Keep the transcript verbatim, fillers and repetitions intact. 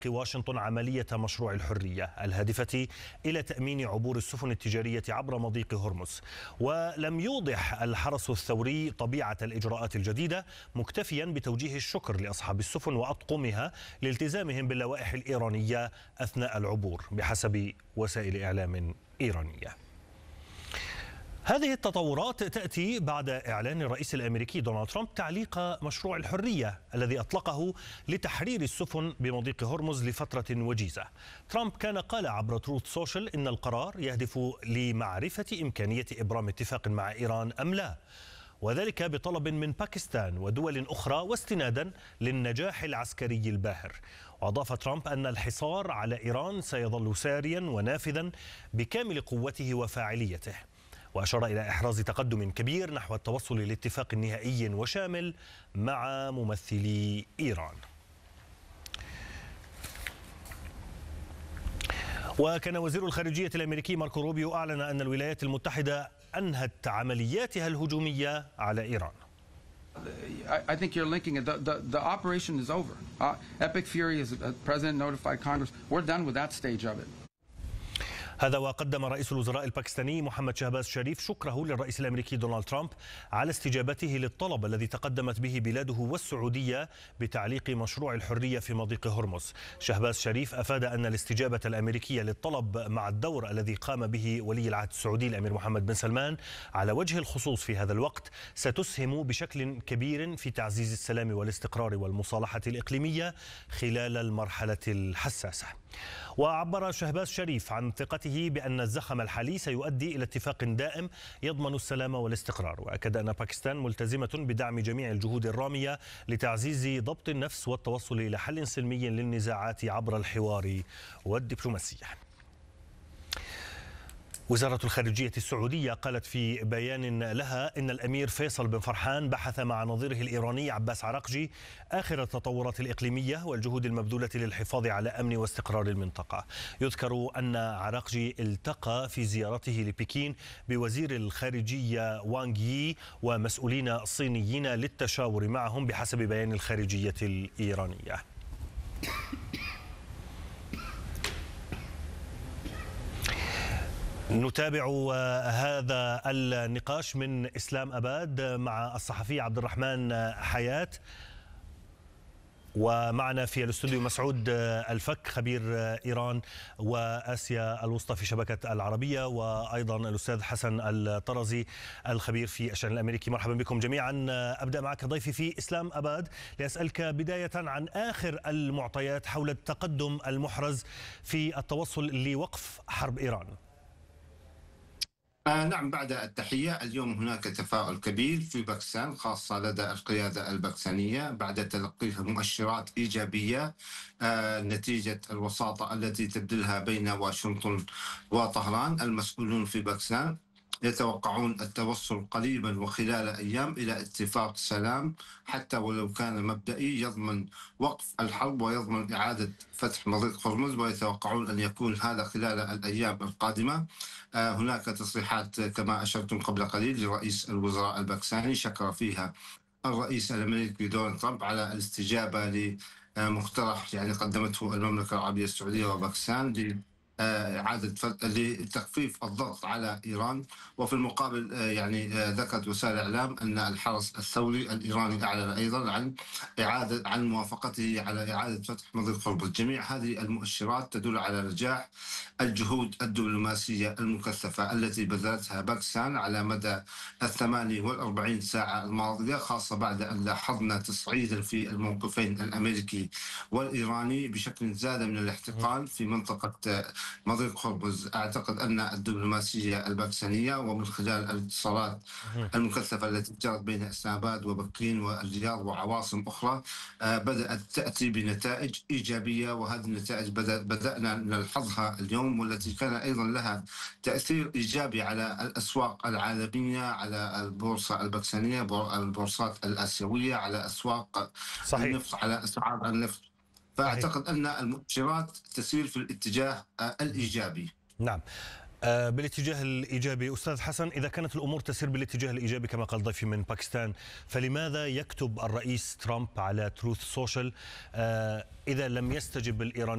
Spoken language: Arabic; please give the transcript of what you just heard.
واشنطن عملية مشروع الحرية الهادفة إلى تأمين عبور السفن التجارية عبر مضيق هرمز. ولم يوضح الحرس الثوري طبيعة الإجراءات الجديدة، مكتفيا بتوجيه الشكر لأصحاب السفن وأطقمها لالتزامهم باللوائح الإيرانية أثناء العبور بحسب وسائل إعلام إيرانية. هذه التطورات تأتي بعد إعلان الرئيس الأمريكي دونالد ترامب تعليق مشروع الحرية الذي أطلقه لتحرير السفن بمضيق هرمز لفترة وجيزة. ترامب كان قال عبر تروث سوشيال إن القرار يهدف لمعرفة إمكانية إبرام اتفاق مع إيران أم لا، وذلك بطلب من باكستان ودول أخرى واستنادا للنجاح العسكري الباهر. وأضاف ترامب أن الحصار على إيران سيظل ساريا ونافذا بكامل قوته وفاعليته، وأشار إلى إحراز تقدم كبير نحو التوصل لاتفاق نهائي وشامل مع ممثلي إيران. وكان وزير الخارجية الأمريكي ماركو روبيو أعلن أن الولايات المتحدة أنهت عملياتها الهجومية على إيران. I think you're linking it. The, the, the operation is over. Uh, Epic Fury, as the president notified Congress, we're done with that stage of it. هذا وقدم رئيس الوزراء الباكستاني محمد شهباز شريف شكره للرئيس الأمريكي دونالد ترامب على استجابته للطلب الذي تقدمت به بلاده والسعودية بتعليق مشروع الحرية في مضيق هرمز. شهباز شريف أفاد أن الاستجابة الأمريكية للطلب مع الدور الذي قام به ولي العهد السعودي الأمير محمد بن سلمان على وجه الخصوص في هذا الوقت ستسهم بشكل كبير في تعزيز السلام والاستقرار والمصالحة الإقليمية خلال المرحلة الحساسة. وعبر شهباز شريف عن ثقته بأن الزخم الحالي سيؤدي إلى اتفاق دائم يضمن السلام والاستقرار، وأكد أن باكستان ملتزمة بدعم جميع الجهود الرامية لتعزيز ضبط النفس والتوصل إلى حل سلمي للنزاعات عبر الحوار والدبلوماسية. وزارة الخارجية السعودية قالت في بيان لها إن الأمير فيصل بن فرحان بحث مع نظيره الإيراني عباس عراقجي آخر التطورات الإقليمية والجهود المبذولة للحفاظ على أمن واستقرار المنطقة. يذكر أن عراقجي التقى في زيارته لبكين بوزير الخارجية وانغ يي ومسؤولين صينيين للتشاور معهم بحسب بيان الخارجية الإيرانية. نتابع هذا النقاش من إسلام أباد مع الصحفي عبد الرحمن حياة، ومعنا في الاستوديو مسعود الفك خبير إيران وآسيا الوسطى في شبكة العربية، وأيضا الأستاذ حسن الطرزي الخبير في الشأن الأمريكي. مرحبا بكم جميعا. أبدأ معك ضيفي في إسلام أباد لأسألك بداية عن آخر المعطيات حول التقدم المحرز في التوصل لوقف حرب إيران. آه نعم، بعد التحية، اليوم هناك تفاؤل كبير في باكستان، خاصة لدى القيادة الباكستانية بعد تلقيها مؤشرات إيجابية آه نتيجة الوساطة التي تبذلها بين واشنطن وطهران. المسؤولون في باكستان يتوقعون التوصل قريبا وخلال أيام إلى اتفاق سلام حتى ولو كان مبدئي يضمن وقف الحرب ويضمن إعادة فتح مضيق هرمز، ويتوقعون أن يكون هذا خلال الأيام القادمة. آه هناك تصريحات كما أشرتم قبل قليل لرئيس الوزراء الباكستاني شكر فيها الرئيس الأمريكي دونالد ترامب على الاستجابة لمقترح يعني قدمته المملكة العربية السعودية وباكستان إعادة لتخفيف الضغط على إيران. وفي المقابل يعني ذكرت وسائل الإعلام أن الحرس الثوري الإيراني أعلن أيضا عن إعادة عن موافقته على إعادة فتح مضيق هرمز. جميع هذه المؤشرات تدل على نجاح الجهود الدبلوماسية المكثفة التي بذلتها باكستان على مدى الثمانية والأربعين ساعة الماضية، خاصة بعد أن لاحظنا تصعيدا في الموقفين الأمريكي والإيراني بشكل زاد من الاحتقان في منطقة مضيق هرمز. أعتقد أن الدبلوماسية الباكستانية ومن خلال الاتصالات المكثفة التي جرت بين إسلام آباد وبكين والرياض وعواصم أخرى بدأت تأتي بنتائج إيجابية، وهذه النتائج بدأنا نلحظها اليوم، والتي كان أيضا لها تأثير إيجابي على الأسواق العالمية، على البورصة الباكستانية، البورصات الآسيوية، على أسواق صحيح. النفط، على أسعار النفط. فأعتقد أن المؤشرات تسير في الاتجاه الإيجابي. نعم، بالاتجاه الإيجابي. أستاذ حسن، إذا كانت الأمور تسير بالاتجاه الإيجابي كما قال ضيفي من باكستان، فلماذا يكتب الرئيس ترامب على تروث سوشيال إذا لم يستجب الإيراني